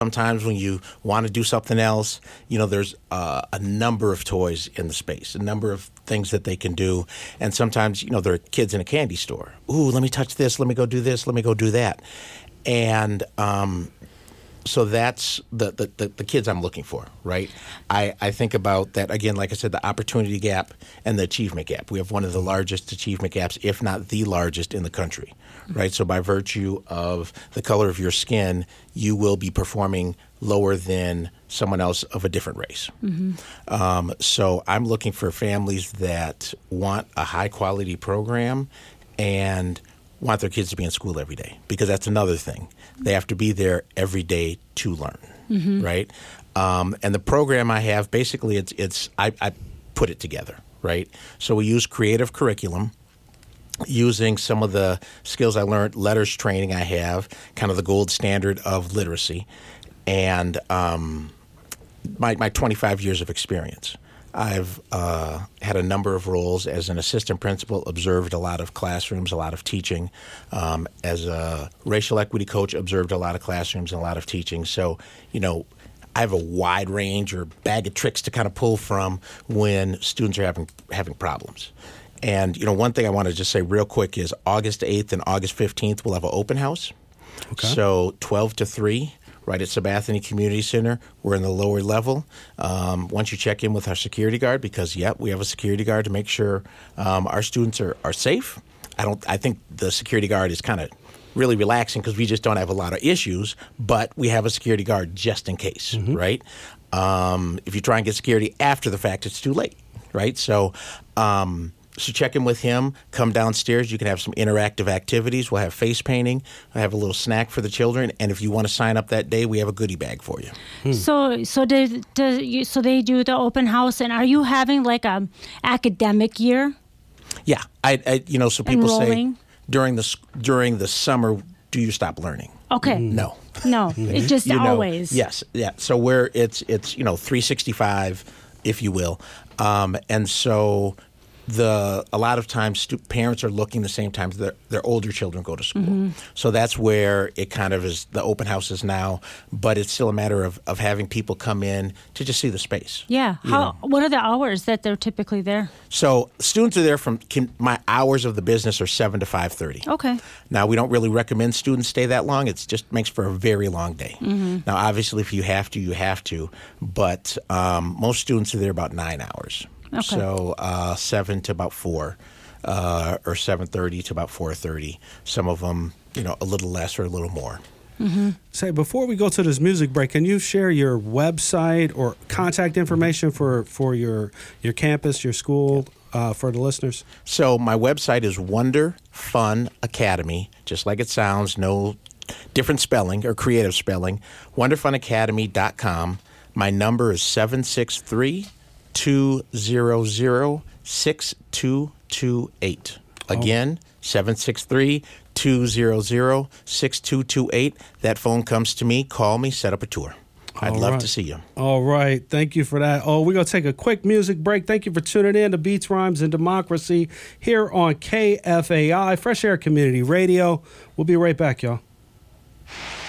Sometimes when you want to do something else, there's a number of toys in the space, a number of things that they can do. And sometimes, there are kids in a candy store. Ooh, let me touch this. Let me go do this. Let me go do that. And so that's the kids I'm looking for, right? I think about that, again, like I said, the opportunity gap and the achievement gap. We have one of the largest achievement gaps, if not the largest in the country, right? So by virtue of the color of your skin, you will be performing lower than someone else of a different race. So I'm looking for families that want a high-quality program and want their kids to be in school every day, because that's another thing. They have to be there every day to learn, right? And the program I have, basically, I put it together, right? So we use creative curriculum, using some of the skills I learned, letters training I have, kind of the gold standard of literacy, and my 25 years of experience. I've had a number of roles as an assistant principal, observed a lot of classrooms, a lot of teaching. As a racial equity coach, observed a lot of classrooms and a lot of teaching. So, I have a wide range or bag of tricks to kind of pull from when students are having problems. And, one thing I want to just say real quick is August 8th and August 15th, we'll have an open house. Okay. So 12 to 3. Right at Sabathani Community Center. We're in the lower level. Once you check in with our security guard, because, we have a security guard to make sure our students are safe. I think the security guard is kind of really relaxing because we just don't have a lot of issues, but we have a security guard just in case, right? If you try and get security after the fact, it's too late, right? So check in with him, come downstairs. You can have some interactive activities. We'll have face painting. We'll have a little snack for the children. And if you want to sign up that day, we have a goodie bag for you. So they do the open house. And are you having like a academic year? Yeah. So people Enrolling? say during the summer, do you stop learning? Okay. No. It's just always. Yes. Yeah. So it's 365, if you will. And so a lot of times parents are looking the same time their older children go to school. So that's where it kind of is, the open house is now, but it's still a matter of having people come in to just see the space. Yeah. What are the hours that they're typically there? So students are there my hours of the business are 7 to 5:30. Okay. Now, we don't really recommend students stay that long. It just makes for a very long day. Now, obviously, if you have to, you have to, but most students are there about 9 hours. Okay. So 7 to about 4, or 7:30 to about 4:30. Some of them, a little less or a little more. Say, before we go to this music break, can you share your website or contact information for your campus, your school, for the listeners? So my website is Wonder Fun Academy, just like it sounds, no different spelling or creative spelling, wonderfunacademy.com. My number is 763-200-6228. Again, 763-200-6228. That phone comes to me. Call me. Set up a tour. I'd love to see you. All right. Thank you for that. We're going to take a quick music break. Thank you for tuning in to Beats, Rhymes, and Democracy here on KFAI, Fresh Air Community Radio. We'll be right back, y'all.